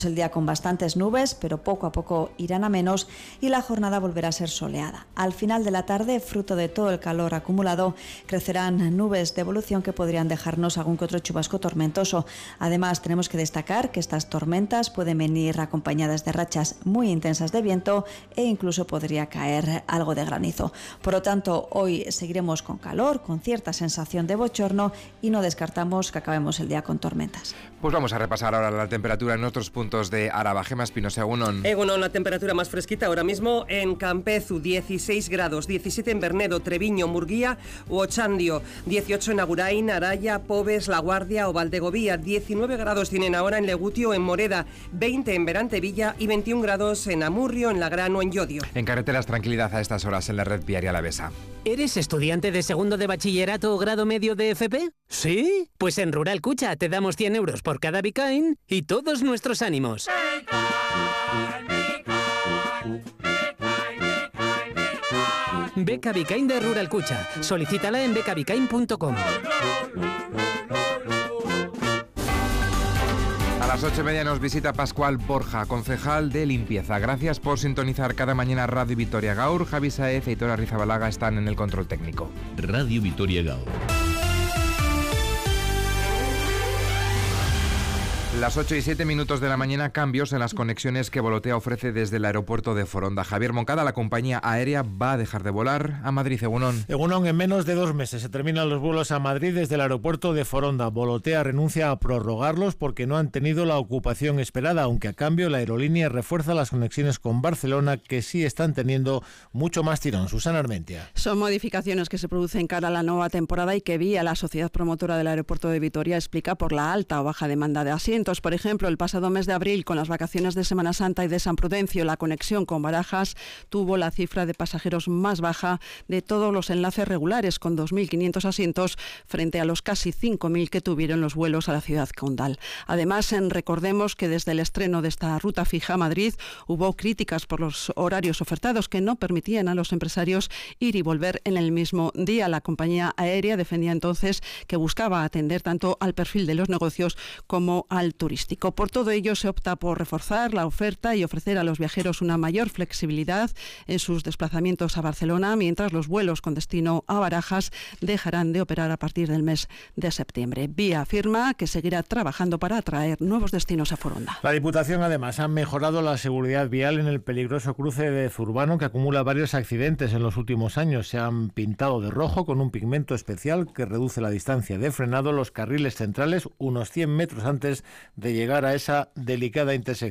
El día con bastantes nubes, pero poco a poco irán a menos y la jornada volverá a ser soleada. Al final de la tarde, fruto de todo el calor acumulado, crecerán nubes de evolución que podrían dejarnos algún que otro chubasco tormentoso. Además, tenemos que destacar que estas tormentas pueden venir acompañadas de rachas muy intensas de viento e incluso podría caer algo de granizo. Por lo tanto, hoy seguiremos con calor, con cierta sensación de bochorno y no descartamos que acabemos el día con tormentas. Pues vamos a repasar ahora la temperatura en otros puntos de Araba. Gema Espinosa, Egunon. Egunon, la temperatura más fresquita ahora mismo en Campezu, 16 grados, 17 en Bernedo, Treviño, Murguía u Ochandio, 18 en Agurain, Araya, Pobes, La Guardia o Valdegovía, 19 grados tienen ahora en Legutio, en Moreda, 20 en Berantevilla y 21 grados en Amurrio, en Lagrán o en Llodio. En carreteras, tranquilidad a estas horas en la red viaria alavesa. ¿Eres estudiante de segundo de bachillerato o grado medio de FP? ¿Sí? Pues en Rural Cucha te damos 100 euros por cada Bicain y todos nuestros ánimos. Beca Bicain de Rural Cucha. Solicítala en becabicain.com. A las 8:30 nos visita Pascual Borja, concejal de limpieza. Gracias por sintonizar cada mañana Radio Vitoria Gaur. Javi Saez y Tora Rizabalaga están en el control técnico. Radio Vitoria Gaur. Las 8:07 de la mañana, cambios en las conexiones que Volotea ofrece desde el aeropuerto de Foronda. Javier Moncada, la compañía aérea va a dejar de volar a Madrid. Egunon. Egunon, en menos de 2 meses se terminan los vuelos a Madrid desde el aeropuerto de Foronda. Volotea renuncia a prorrogarlos porque no han tenido la ocupación esperada, aunque a cambio la aerolínea refuerza las conexiones con Barcelona, que sí están teniendo mucho más tirón. Susana Armentia. Son modificaciones que se producen cara a la nueva temporada y que vía la sociedad promotora del aeropuerto de Vitoria explica por la alta o baja demanda de asientos. Por ejemplo, el pasado mes de abril, con las vacaciones de Semana Santa y de San Prudencio, la conexión con Barajas tuvo la cifra de pasajeros más baja de todos los enlaces regulares, con 2.500 asientos frente a los casi 5.000 que tuvieron los vuelos a la ciudad condal. Además, recordemos que desde el estreno de esta ruta fija a Madrid hubo críticas por los horarios ofertados que no permitían a los empresarios ir y volver en el mismo día. La compañía aérea defendía entonces que buscaba atender tanto al perfil de los negocios como al turístico. Por todo ello, se opta por reforzar la oferta y ofrecer a los viajeros una mayor flexibilidad en sus desplazamientos a Barcelona, mientras los vuelos con destino a Barajas dejarán de operar a partir del mes de septiembre. Vía afirma que seguirá trabajando para atraer nuevos destinos a Foronda. La Diputación, además, ha mejorado la seguridad vial en el peligroso cruce de Zurbano, que acumula varios accidentes en los últimos años. Se han pintado de rojo con un pigmento especial que reduce la distancia de frenado, los carriles centrales, unos 100 metros antes de llegar a esa delicada intersección.